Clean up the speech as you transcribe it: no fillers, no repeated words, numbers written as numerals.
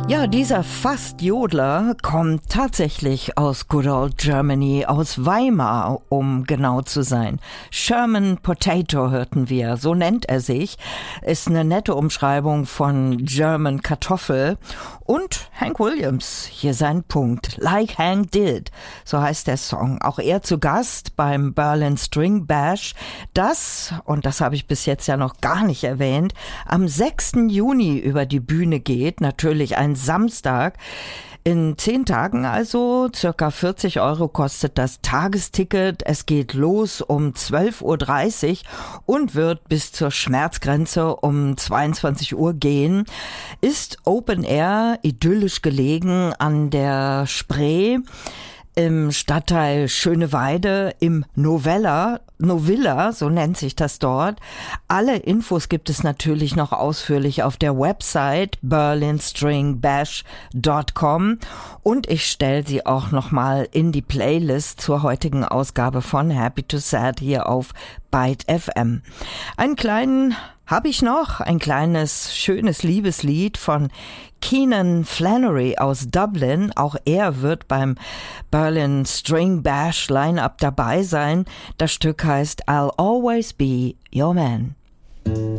Ja, dieser Fast-Jodler kommt tatsächlich aus Good Old Germany, aus Weimar, um genau zu sein. Sherman Potato hörten wir, so nennt er sich. Ist eine nette Umschreibung von German Kartoffel. Und Hank Williams, hier sein Punkt. Like Hank Did, so heißt der Song. Auch er zu Gast beim Berlin String Bash. Das, und das habe ich bis jetzt ja noch gar nicht erwähnt, am 6. Juni über die Bühne geht. Natürlich ein Samstag. In 10 Tagen also, circa 40 € kostet das Tagesticket. Es geht los um 12:30 Uhr und wird bis zur Schmerzgrenze um 22 Uhr gehen. Ist Open Air, idyllisch gelegen an der Spree im Stadtteil Schöneweide im Novilla, so nennt sich das dort. Alle Infos gibt es natürlich noch ausführlich auf der Website berlinstringbash.com und ich stelle sie auch nochmal in die Playlist zur heutigen Ausgabe von Happy to Sad hier auf Byte FM. Einen kleinen habe ich noch, ein kleines, schönes Liebeslied von Keenan Flannery aus Dublin. Auch er wird beim Berlin String Bash Line-Up dabei sein. Das Stück heißt I'll Always Be Your Man.